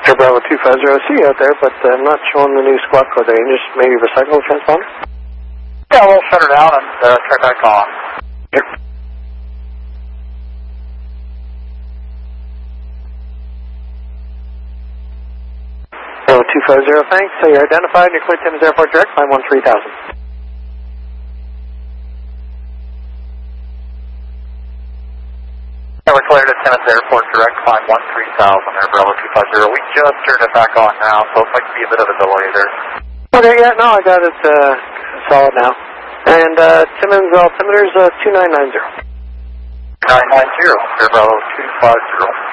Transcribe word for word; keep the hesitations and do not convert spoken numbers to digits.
Air Bravo two five zero, see you out there, but uh, I'm not showing the new squawk code there. You just maybe recycle the transponder? Yeah, we'll shut her down and uh, turn back on. Yep. Bravo two five zero, thanks. So you're identified and you're cleared Timmins Airport Direct, climb one three thousand. Yeah, we're cleared at Timmins Airport Direct, climb one three thousand, Air Bravo two five zero. We just turned it back on now, so it might be a bit of a delay there. Okay, yeah, no, I got it uh, solid now. And uh, Timmins altimeter's uh, two nine nine zero. nine nine zero, Air Bravo two five zero.